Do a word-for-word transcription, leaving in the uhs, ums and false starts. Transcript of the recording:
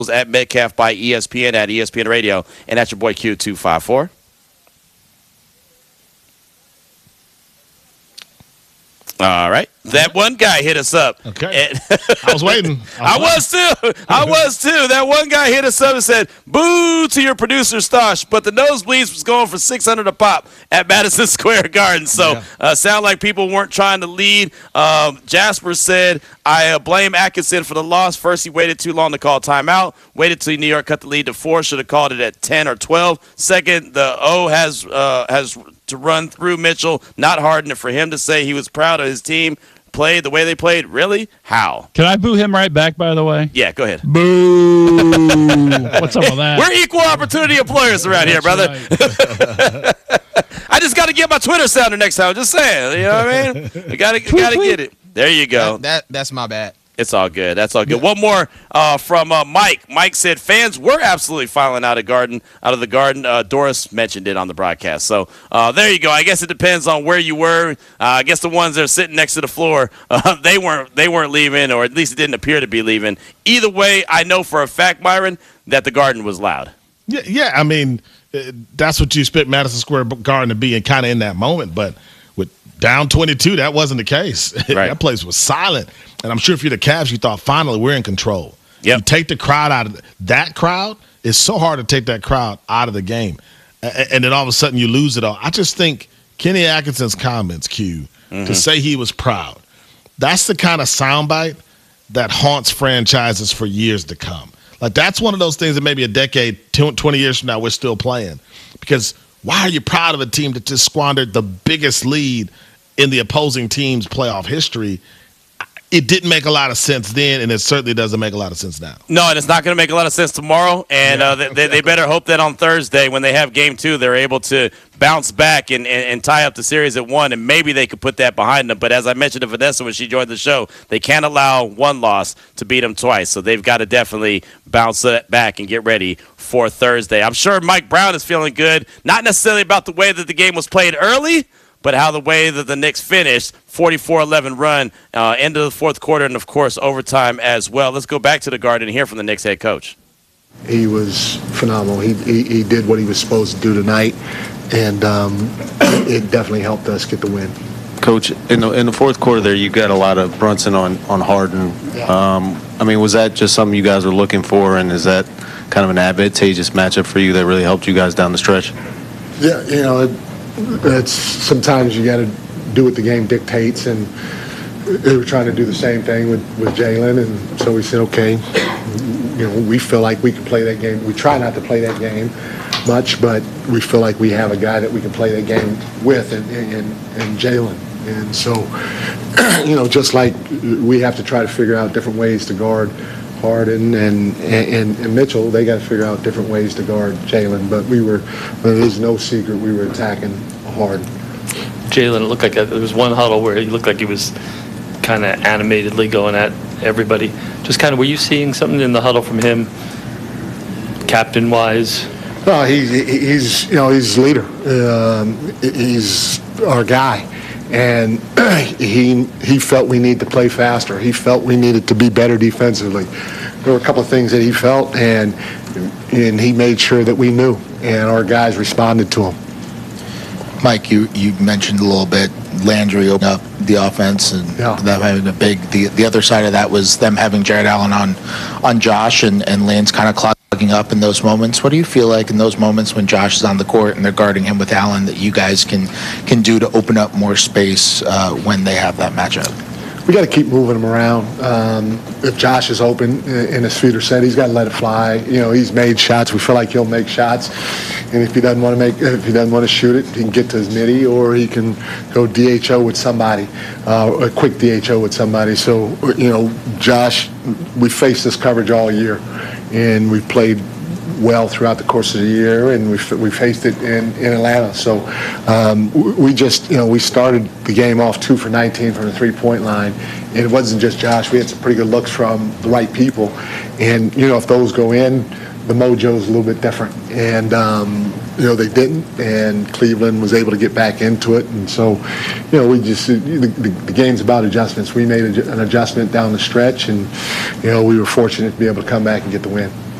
at Metcalf by E S P N, at E S P N Radio, and at your boy Q two five four. All right. That one guy hit us up. Okay. And I was waiting. I was, I was too. I was too. That one guy hit us up and said, boo to your producer, Stosh, but the nosebleeds was going for six hundred a pop at Madison Square Garden. So yeah. uh, sound like people weren't trying to lead. Um, Jasper said, I uh, blame Atkinson for the loss. First, he waited too long to call timeout. Waited till New York cut the lead to four. Should have called it at ten or twelve. Second, the O has uh, has to run through Mitchell, not Harden. For him to say he was proud of his team, played the way they played, really? How? Can I boo him right back, by the way? Yeah, go ahead. Boo! What's up with that? We're equal opportunity employers around here, brother. Right. I just got to get my Twitter sounder next time. Just saying, you know what I mean? I got to got to get it. There you go. That, that that's my bad. It's all good. That's all good. Yeah. One more uh, from uh, Mike. Mike said fans were absolutely filing out of Garden, out of the Garden. Uh, Doris mentioned it on the broadcast. So uh, there you go. I guess it depends on where you were. Uh, I guess the ones that are sitting next to the floor, uh, they weren't they weren't leaving, or at least it didn't appear to be leaving. Either way, I know for a fact, Myron, that the Garden was loud. Yeah, yeah. I mean, that's what you expect Madison Square Garden to be, and kind of in that moment, but with down twenty-two, that wasn't the case. Right. That place was silent. And I'm sure if you're the Cavs, you thought, finally, we're in control. Yep. You take the crowd out of the, that crowd. It's so hard to take that crowd out of the game. And, and then all of a sudden you lose it all. I just think Kenny Atkinson's comments, Q, mm-hmm. to say he was proud, that's the kind of soundbite that haunts franchises for years to come. Like, that's one of those things that maybe a decade, twenty years from now, we're still playing. Because why are you proud of a team that just squandered the biggest lead in the opposing team's playoff history? It didn't make a lot of sense then, and it certainly doesn't make a lot of sense now. No, and it's not going to make a lot of sense tomorrow. And yeah. uh, they, they better hope that on Thursday, when they have game two, they're able to bounce back and, and, and tie up the series at one, and maybe they could put that behind them. But as I mentioned to Vanessa when she joined the show, they can't allow one loss to beat them twice. So they've got to definitely bounce it back and get ready for Thursday. I'm sure Mike Brown is feeling good, not necessarily about the way that the game was played early, but how the way that the Knicks finished, forty-four eleven run, uh, end of the fourth quarter, and, of course, overtime as well. Let's go back to the Garden and hear from the Knicks head coach. He was phenomenal. He, he, he did what he was supposed to do tonight, and um, it definitely helped us get the win. Coach, in the, in the fourth quarter there, you got a lot of Brunson on, on Harden. Yeah. Um, I mean, was that just something you guys were looking for, and is that kind of an advantageous matchup for you that really helped you guys down the stretch? Yeah, you know, it, it's sometimes you got to do what the game dictates, and they were trying to do the same thing with, with Jalen, and so we said, okay, you know, we feel like we can play that game. We try not to play that game much, but we feel like we have a guy that we can play that game with, and, and, and Jalen. And so, you know, just like we have to try to figure out different ways to guard Harden and, and, and Mitchell, they got to figure out different ways to guard Jalen. But we were, there's no secret, we were attacking Harden. Jalen, it looked like a, there was one huddle where he looked like he was kind of animatedly going at everybody. Just kind of, were you seeing something in the huddle from him, captain-wise? No, he's he's you know he's leader. Um, he's our guy. And he he felt we needed to play faster. He felt we needed to be better defensively. There were a couple of things that he felt, and and he made sure that we knew, and our guys responded to him. Mike, you, you mentioned a little bit Landry opened up the offense, and yeah. them having a big. The the other side of that was them having Jared Allen on on Josh, and and Lane's kind of clogging up in those moments. What do you feel like in those moments when Josh is on the court and they're guarding him with Allen that you guys can can do to open up more space uh, when they have that matchup? We got to keep moving him around. Um, if Josh is open and his feet are set, he's got to let it fly. You know, he's made shots. We feel like he'll make shots, and if he doesn't want to make, if he doesn't want to shoot it, he can get to his midi, or he can go D H O with somebody, uh, a quick D H O with somebody. So, you know, Josh, we faced this coverage all year, and we've played well throughout the course of the year, and we we faced it in, in Atlanta. So um, we just, you know, we started the game off two for nineteen from the three-point line, and it wasn't just Josh. We had some pretty good looks from the right people, and, you know, if those go in, the mojo's a little bit different. And, um, you know, they didn't, and Cleveland was able to get back into it. And so, you know, we just, the, the, the game's about adjustments. We made a, an adjustment down the stretch, and, you know, we were fortunate to be able to come back and get the win.